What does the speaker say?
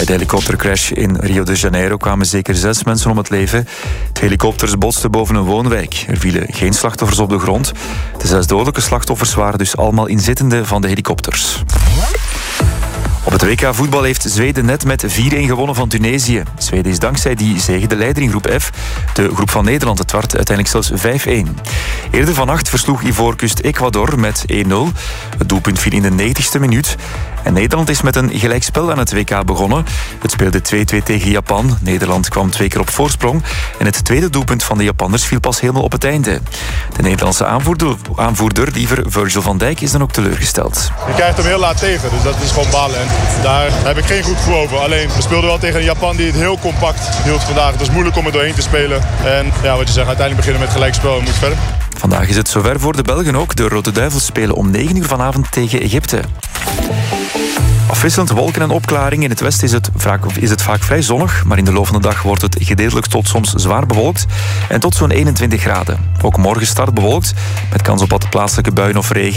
Bij de helikoptercrash in Rio de Janeiro kwamen zeker 6 mensen om het leven. 2 helikopters botsten boven een woonwijk. Er vielen geen slachtoffers op de grond. De 6 dodelijke slachtoffers waren dus allemaal inzittenden van de helikopters. Op het WK voetbal heeft Zweden net met 4-1 gewonnen van Tunesië. Zweden is dankzij die zege de leider in groep F. De groep van Nederland, het werd uiteindelijk zelfs 5-1. Eerder vannacht versloeg Ivoorkust Ecuador met 1-0. Het doelpunt viel in de 90ste minuut. En Nederland is met een gelijkspel aan het WK begonnen. Het speelde 2-2 tegen Japan. Nederland kwam 2 keer op voorsprong. En het tweede doelpunt van de Japanners viel pas helemaal op het einde. De Nederlandse aanvoerder, liever Virgil van Dijk, is dan ook teleurgesteld. Je krijgt hem heel laat tegen, dus dat is gewoon balen. En daar heb ik geen goed gevoel over. Alleen, we speelden wel tegen een Japan die het heel compact hield vandaag. Het was moeilijk om er doorheen te spelen. En ja, wat je zegt, uiteindelijk beginnen met gelijkspel en moet verder. Vandaag is het zover voor de Belgen ook. De Rode Duivels spelen om 9 uur vanavond tegen Egypte. Afwisselend wolken en opklaring. In het westen is het vaak vrij zonnig, maar in de loop van de dag wordt het gedeeltelijk tot soms zwaar bewolkt en tot zo'n 21 graden. Ook morgen start bewolkt, met kans op wat plaatselijke buien of regen.